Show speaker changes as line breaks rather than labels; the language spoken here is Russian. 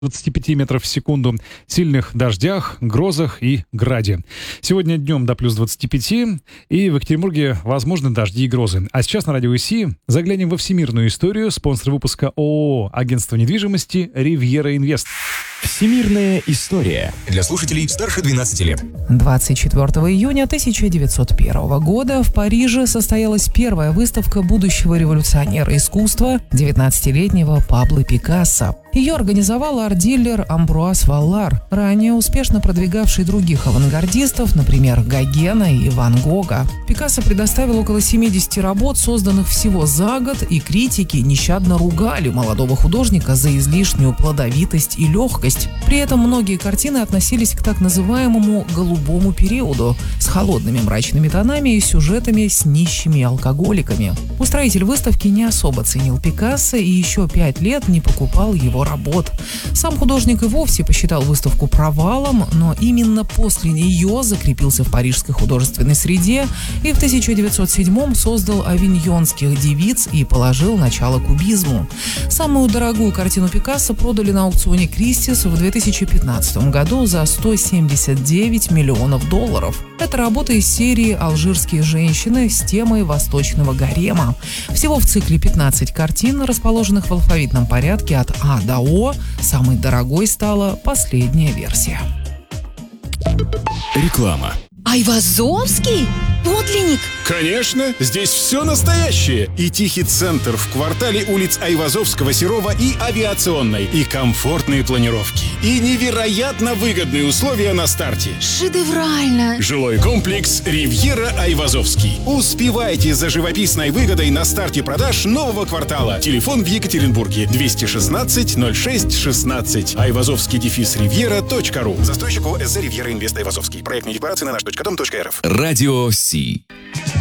25 метров в секунду, сильных дождях, грозах и граде. Сегодня днем до плюс 25, и в Екатеринбурге возможны дожди и грозы. А сейчас на радио ИСИ заглянем во всемирную историю. Спонсор выпуска ООО «Агентство недвижимости Ривьера Инвест».
Всемирная история для слушателей старше 12 лет.
24 июня 1901 года в Париже состоялась первая выставка будущего революционера искусства 19-летнего Пабло Пикассо. Ее организовал арт-дилер Амбруаз Валлар, ранее успешно продвигавший других авангардистов, например, Гогена и Ван Гога. Пикассо предоставил около 70 работ, созданных всего за год, и критики нещадно ругали молодого художника за излишнюю плодовитость и легкость. При этом многие картины относились к так называемому «голубому периоду» с холодными мрачными тонами и сюжетами с нищими алкоголиками. Устроитель выставки не особо ценил Пикассо и еще 5 лет не покупал его работ. Сам художник и вовсе посчитал выставку провалом, но именно после нее закрепился в парижской художественной среде и в 1907 создал «Авиньонских девиц» и положил начало кубизму. Самую дорогую картину Пикассо продали на аукционе Кристис в 2015 году за $179 миллионов. Это работа из серии «Алжирские женщины» с темой восточного гарема. Всего в цикле 15 картин, расположенных в алфавитном порядке от А до О. Самой дорогой стала последняя версия.
Реклама.
Айвазовский? Подлинник?
Конечно, здесь все настоящее. И тихий центр в квартале улиц Айвазовского, Серова и Авиационной. И комфортные планировки. И невероятно выгодные условия на старте.
Шедеврально!
Жилой комплекс «Ривьера Айвазовский». Успевайте за живописной выгодой на старте продаж нового квартала. Телефон в Екатеринбурге 216 06 16. Айвазовский-ривьера.ру. Застройщик ОСЗ «Ривьера Инвест Айвазовский». Проектные декларации на наш.дом.рф.
Радио Си.